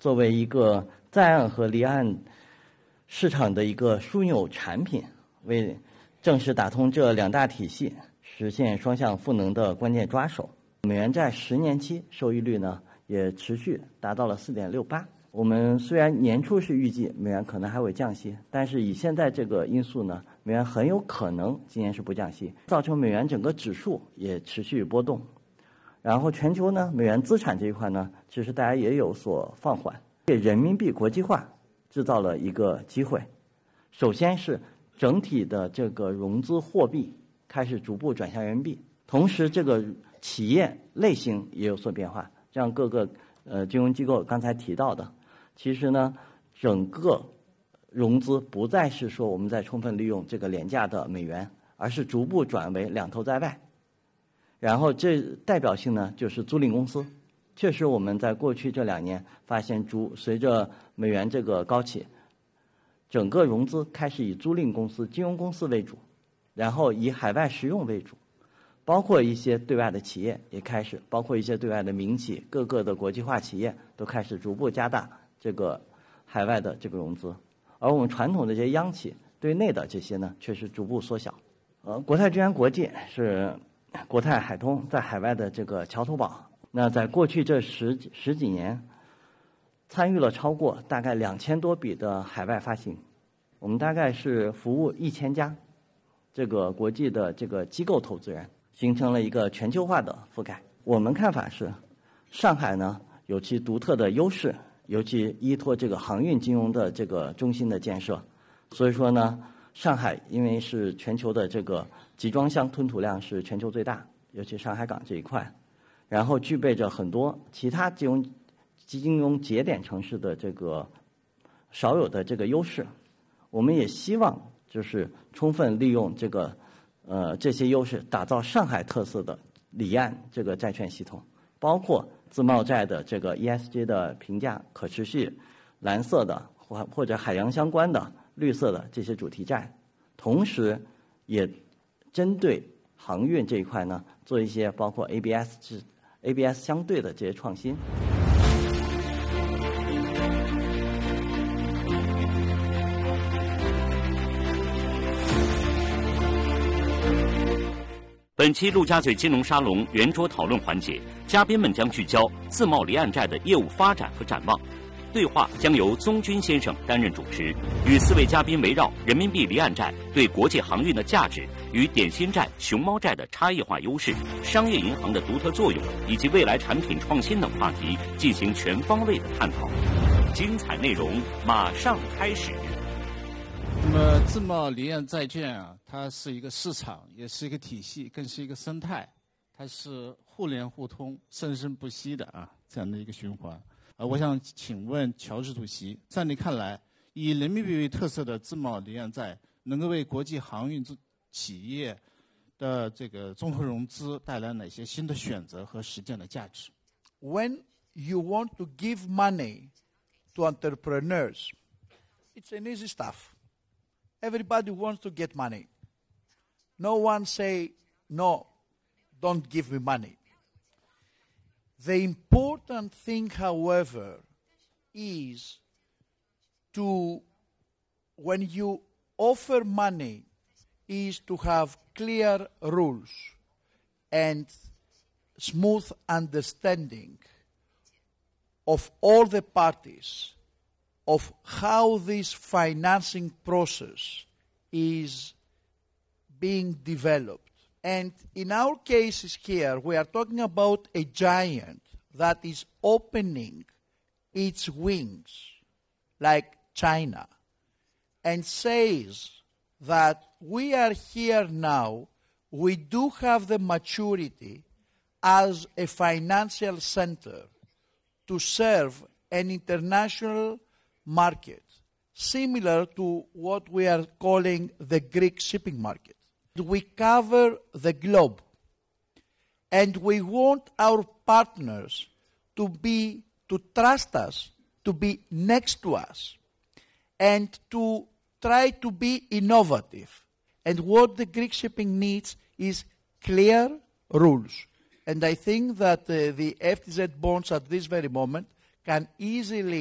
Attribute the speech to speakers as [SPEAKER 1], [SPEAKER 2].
[SPEAKER 1] 作为一个在岸和离岸市场的一个枢纽产品，为正式打通这两大体系，实现双向赋能的关键抓手。美元债10年期收益率呢也持续达到了 4.68%。我们虽然年初是预计美元可能还会降息，但是以现在这个因素呢，美元很有可能今年是不降息，造成美元整个指数也持续波动。然后全球呢，美元资产这一块呢，其实大家也有所放缓，给人民币国际化制造了一个机会。首先是整体的这个融资货币开始逐步转向人民币，同时这个企业类型也有所变化，像各个金融机构刚才提到的，其实呢，整个融资不再是说我们在充分利用这个廉价的美元，而是逐步转为两头在外。然后这代表性呢，就是租赁公司。确实我们在过去这2年发现，随着美元这个高企，整个融资开始以租赁公司、金融公司为主，然后以海外实用为主，包括一些对外的企业也开始，包括一些对外的民企，各个的国际化企业都开始逐步加大这个海外的这个融资，而我们传统的这些央企对内的这些呢，却是逐步缩小。国泰君安国际是国泰海通在海外的这个桥头堡。那在过去这十几年，参与了超过大概2000多笔的海外发行，我们大概是服务1000家这个国际的这个机构投资人，形成了一个全球化的覆盖。我们看法是，上海呢有其独特的优势，尤其依托这个航运金融的这个中心的建设，所以说呢，上海因为是全球的这个集装箱吞吐量是全球最大，尤其上海港这一块，然后具备着很多其他金融节点城市的这个少有的这个优势。我们也希望就是充分利用这些优势，打造上海特色的离岸这个债券系统，包括自贸债的这个 ESG 的评价、可持续、蓝色的或者海洋相关的绿色的这些主题债，同时也针对航运这一块呢，做一些包括 ABS 相对的这些创新。
[SPEAKER 2] 本期陆家嘴金融沙龙圆桌讨论环节，嘉宾们将聚焦自贸离岸债的业务发展和展望。对话将由宗军先生担任主持，与4位嘉宾围绕人民币离岸债对国际航运的价值与点心债、熊猫债的差异化优势、商业银行的独特作用以及未来产品创新等话题进行全方位的探讨。精彩内容马上开始。
[SPEAKER 3] 那么自贸离岸债券啊，它是一个市场，也是一个体系，更是一个生态，它是互联互通、生生不息的这样的一个循环。我想请问乔治主席，在你看来，以人民币为特色的自贸离岸债能够为国际航运企业的这个综合融资带来哪些新的选择和实践的价值？
[SPEAKER 4] When you want to give money to entrepreneurs, it's an easy stuff. Everybody wants to get money. No one say, no, don't give me money. The important thing, however, is when you offer money, is to have clear rules and smooth understanding of all the parties of how this financing process is being developed. And in our cases here, we are talking about a giant that is opening its wings like China and says that we are here now, we do have the maturity as a financial center to serve an international market, similar to what we are calling the Greek shipping market. We cover the globe, and we want our partners to trust us, to be next to us, and to try to be innovative. And what the Greek shipping needs is clear rules. And I think that the FTZ bonds at this very moment can easily